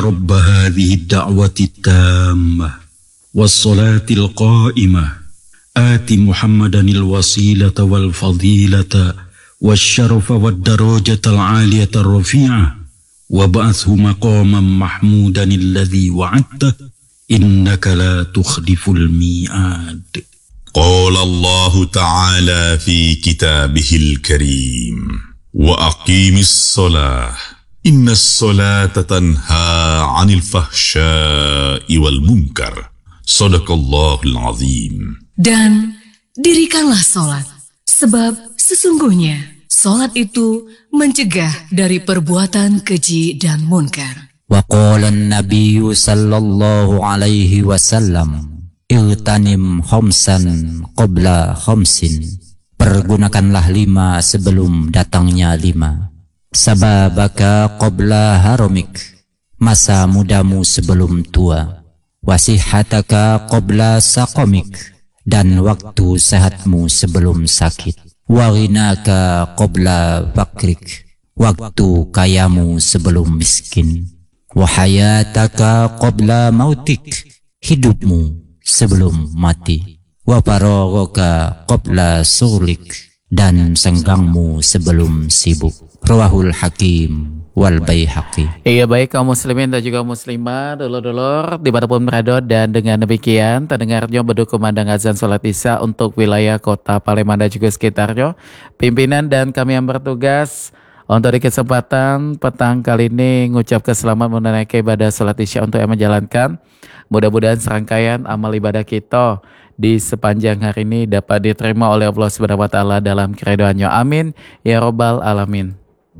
رب هذه الدعوة التامة والصلاة القائمة آت محمدا الوسيلة والفضيلة والشرف والدرجة العالية الرفيعة وابعثه مقاما محمودا الذي وعدته إنك لا تخلف الميعاد. قال الله تعالى في كتابه الكريم وأقيم الصلاة إن الصلاة تنهى عن الفحشاء والمنكر صدق الله العظيم. Dan dirikanlah salat, sebab sesungguhnya salat itu mencegah dari perbuatan keji dan munkar. Wa qala an-nabiy sallallahu alaihi wasallam Iltanim khamsan qabla khamsin. Pergunakanlah 5 sebelum datangnya 5. Sababaka qabla haramik. Masa mudamu sebelum tua. Wasihataka qabla saqamik. Dan waktu sehatmu sebelum sakit. Waghinaka qabla fakrik. Waktu kayamu sebelum miskin. Wahayataka qabla mautik. Hidupmu sebelum mati. Wa faragaka qabla sughlik. Dan senggangmu sebelum sibuk. Rawahul Hakim wal Baihaqi. Iya, baik kaum muslimin dan juga muslimah, dulur-dulur dimanapun berada, dan dengan demikian terdengarnya beduk kumandang azan sholat isya untuk wilayah kota Palembang dan juga sekitarnya. Pimpinan dan kami yang bertugas untuk di kesempatan petang kali ini ngucapkan selamat menunaikan ibadah sholat isya untuk yang menjalankan. Mudah-mudahan serangkaian amal ibadah kita di sepanjang hari ini dapat diterima oleh Allah Subhanahu wa taala dalam keridhaannya. Amin ya rabbal alamin.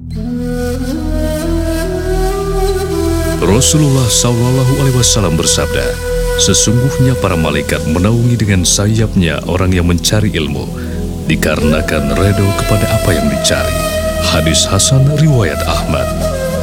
Rasulullah SAW bersabda, sesungguhnya para malaikat menaungi dengan sayapnya orang yang mencari ilmu, dikarenakan redha kepada apa yang dicari. Hadis Hasan riwayat Ahmad.